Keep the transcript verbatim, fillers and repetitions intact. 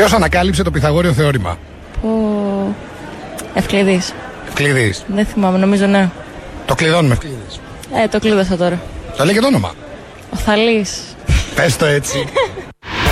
Ποιος ανακάλυψε το Πυθαγόριο θεώρημα? Ο Ευκληδής. Ευκληδής. Δεν θυμάμαι, νομίζω ναι. Το κλειδώνουμε Ευκληδής. Ε, το κλείδωσα τώρα. Θα λέει και το όνομα. Ο Θαλής. Πες το έτσι.